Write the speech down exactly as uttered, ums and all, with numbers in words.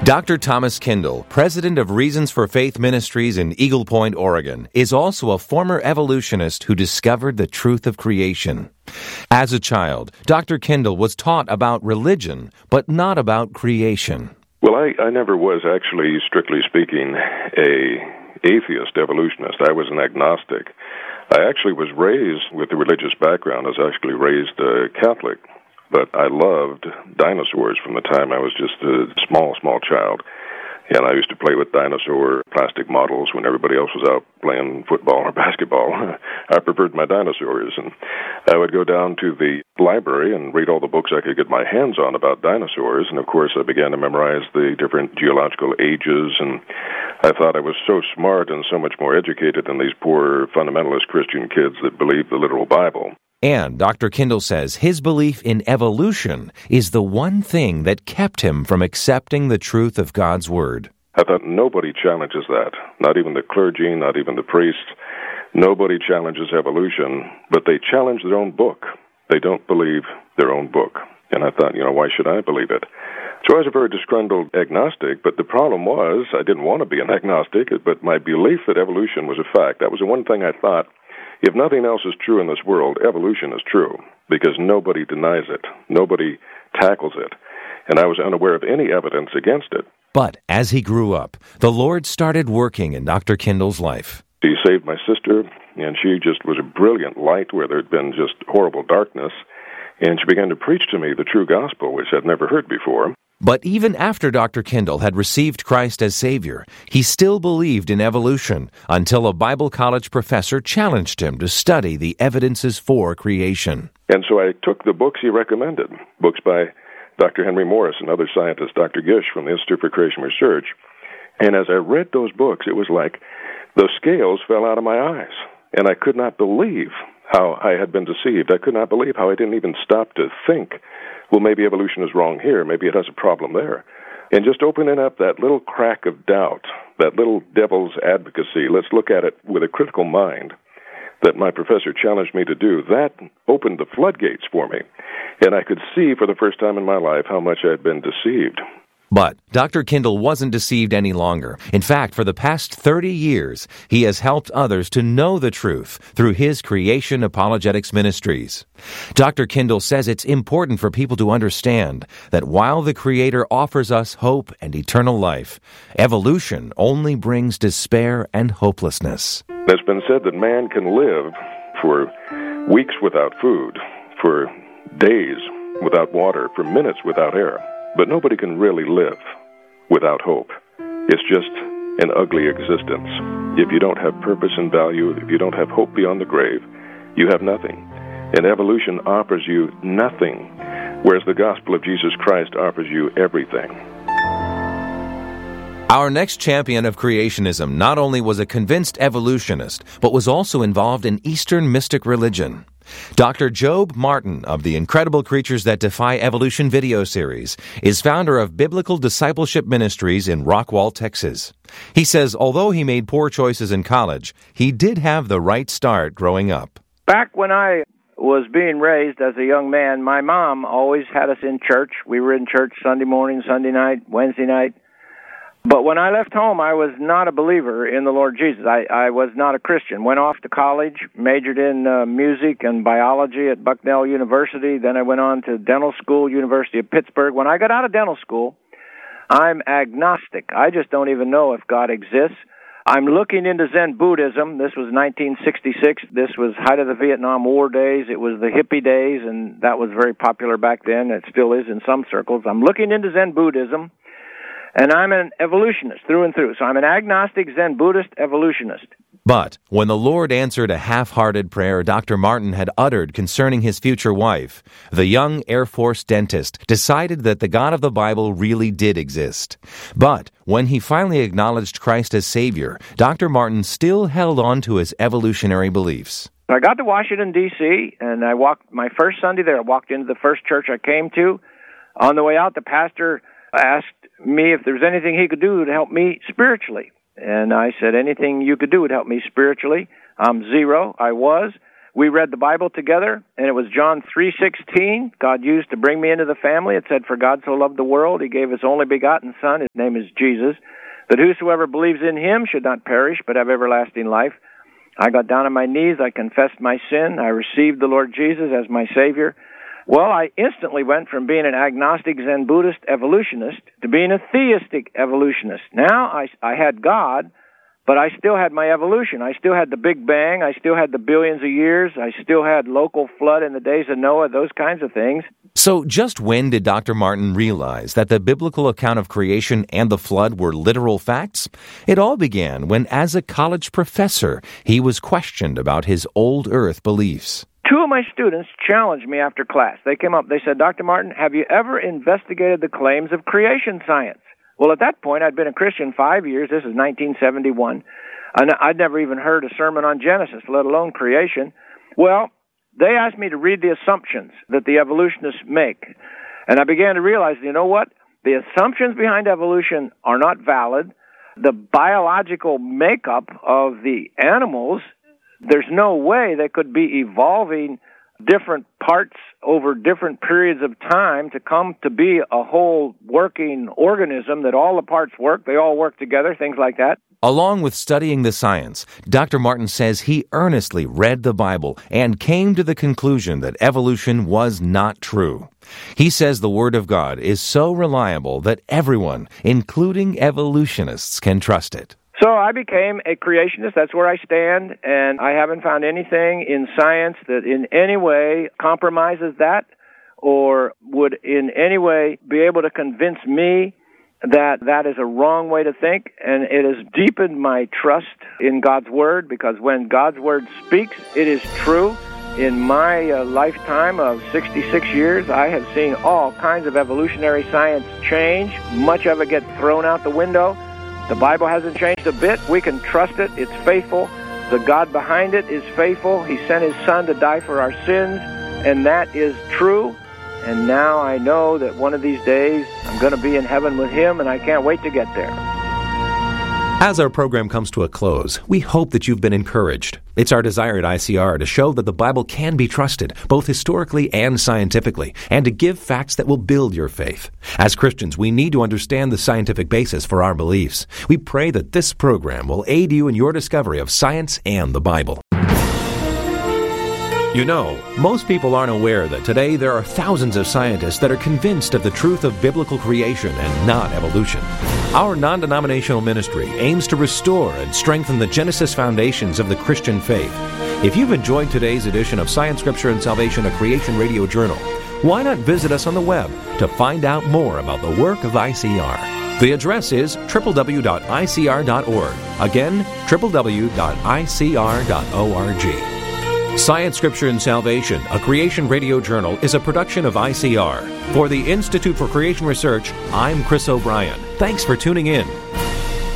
Doctor Thomas Kindle, president of Reasons for Faith Ministries in Eagle Point, Oregon, is also a former evolutionist who discovered the truth of creation. As a child, Doctor Kindle was taught about religion, but not about creation. Well, I, I never was actually, strictly speaking, a atheist evolutionist. I was an agnostic. I actually was raised with a religious background. I was actually raised uh, Catholic. But I loved dinosaurs from the time I was just a small, small child. And I used to play with dinosaur plastic models when everybody else was out playing football or basketball. I preferred my dinosaurs. And I would go down to the library and read all the books I could get my hands on about dinosaurs. And, of course, I began to memorize the different geological ages. And I thought I was so smart and so much more educated than these poor fundamentalist Christian kids that believed the literal Bible. And Doctor Kindle says his belief in evolution is the one thing that kept him from accepting the truth of God's Word. I thought nobody challenges that, not even the clergy, not even the priests. Nobody challenges evolution, but they challenge their own book. They don't believe their own book. And I thought, you know, why should I believe it? So I was a very disgruntled agnostic, but the problem was I didn't want to be an agnostic, but my belief that evolution was a fact, that was the one thing I thought. If nothing else is true in this world, evolution is true, because nobody denies it. Nobody tackles it. And I was unaware of any evidence against it. But as he grew up, the Lord started working in Doctor Kindle's life. He saved my sister, and she just was a brilliant light where there had been just horrible darkness. And she began to preach to me the true gospel, which I'd never heard before. But even after Doctor Kindle had received Christ as Savior, he still believed in evolution until a Bible college professor challenged him to study the evidences for creation. And so I took the books he recommended, books by Doctor Henry Morris and other scientists, Doctor Gish from the Institute for Creation Research. And as I read those books, it was like the scales fell out of my eyes, and I could not believe how I had been deceived. I could not believe how I didn't even stop to think, well, maybe evolution is wrong here, maybe it has a problem there. And just opening up that little crack of doubt, that little devil's advocacy, let's look at it with a critical mind, that my professor challenged me to do, that opened the floodgates for me. And I could see for the first time in my life how much I had been deceived. But Doctor Kindle wasn't deceived any longer. In fact, for the past thirty years, he has helped others to know the truth through his Creation Apologetics Ministries. Doctor Kindle says it's important for people to understand that while the Creator offers us hope and eternal life, evolution only brings despair and hopelessness. It's been said that man can live for weeks without food, for days without water, for minutes without air. But nobody can really live without hope. It's just an ugly existence. If you don't have purpose and value, if you don't have hope beyond the grave, you have nothing. And evolution offers you nothing, whereas the gospel of Jesus Christ offers you everything. Our next champion of creationism not only was a convinced evolutionist, but was also involved in Eastern mystic religion. Doctor Job Martin of the Incredible Creatures That Defy Evolution video series is founder of Biblical Discipleship Ministries in Rockwall, Texas. He says although he made poor choices in college, he did have the right start growing up. Back when I was being raised as a young man, my mom always had us in church. We were in church Sunday morning, Sunday night, Wednesday night. But when I left home, I was not a believer in the Lord Jesus. I, I was not a Christian. Went off to college, majored in uh, music and biology at Bucknell University. Then I went on to dental school, University of Pittsburgh. When I got out of dental school, I'm agnostic. I just don't even know if God exists. I'm looking into Zen Buddhism. This was nineteen sixty-six. This was height of the Vietnam War days. It was the hippie days, and that was very popular back then. It still is in some circles. I'm looking into Zen Buddhism. And I'm an evolutionist through and through. So I'm an agnostic Zen Buddhist evolutionist. But when the Lord answered a half-hearted prayer Doctor Martin had uttered concerning his future wife, the young Air Force dentist decided that the God of the Bible really did exist. But when he finally acknowledged Christ as Savior, Doctor Martin still held on to his evolutionary beliefs. I got to Washington, D C, and I walked my first Sunday there. I walked into the first church I came to. On the way out, the pastor asked me if there's anything he could do to help me spiritually. And I said, anything you could do would help me spiritually. I'm zero. I was. we read the Bible together, and it was John three sixteen God used to bring me into the family. It said, "For God so loved the world, he gave his only begotten Son," his name is Jesus, "that whosoever believes in him should not perish, but have everlasting life." I got down on my knees, I confessed my sin, I received the Lord Jesus as my Savior. Well, I instantly went from being an agnostic Zen Buddhist evolutionist to being a theistic evolutionist. Now I, I had God, but I still had my evolution. I still had the Big Bang. I still had the billions of years. I still had local flood in the days of Noah, those kinds of things. So just when did Doctor Martin realize that the biblical account of creation and the flood were literal facts? It all began when, as a college professor, he was questioned about his old earth beliefs. Two of my students challenged me after class. They came up, they said, "Doctor Martin, have you ever investigated the claims of creation science?" Well, at that point, I'd been a Christian five years. This is nineteen seventy-one. And I'd never even heard a sermon on Genesis, let alone creation. Well, they asked me to read the assumptions that the evolutionists make. And I began to realize, you know what? The assumptions behind evolution are not valid. The biological makeup of the animals, there's no way they could be evolving different parts over different periods of time to come to be a whole working organism that all the parts work, they all work together, things like that. Along with studying the science, Doctor Martin says he earnestly read the Bible and came to the conclusion that evolution was not true. He says the Word of God is so reliable that everyone, including evolutionists, can trust it. So I became a creationist. That's where I stand, and I haven't found anything in science that in any way compromises that or would in any way be able to convince me that that is a wrong way to think, and it has deepened my trust in God's Word, because when God's Word speaks, it is true. In my uh, lifetime of sixty-six years, I have seen all kinds of evolutionary science change, much of it get thrown out the window. The Bible hasn't changed a bit. We can trust it. It's faithful. The God behind it is faithful. He sent His Son to die for our sins, and that is true. And now I know that one of these days I'm going to be in heaven with Him, and I can't wait to get there. As our program comes to a close, we hope that you've been encouraged. It's our desire at I C R to show that the Bible can be trusted, both historically and scientifically, and to give facts that will build your faith. As Christians, we need to understand the scientific basis for our beliefs. We pray that this program will aid you in your discovery of science and the Bible. You know, most people aren't aware that today there are thousands of scientists that are convinced of the truth of biblical creation and not evolution. Our non-denominational ministry aims to restore and strengthen the Genesis foundations of the Christian faith. If you've enjoyed today's edition of Science, Scripture, and Salvation, a Creation Radio Journal, why not visit us on the web to find out more about the work of I C R? The address is w w w dot i c r dot org. Again, w w w dot i c r dot org. Science, Scripture, and Salvation, a Creation Radio Journal, is a production of I C R. For the Institute for Creation Research, I'm Chris O'Brien. Thanks for tuning in.